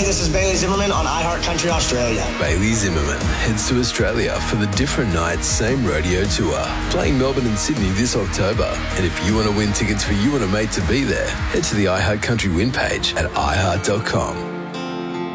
Hey, this is Bailey Zimmerman on iHeart Country Australia. Bailey Zimmerman heads to Australia for the Different Nights Same Rodeo Tour, playing Melbourne and Sydney this October. And if you want to win tickets for you and a mate to be there, head to the iHeart Country Win page at iHeart.com.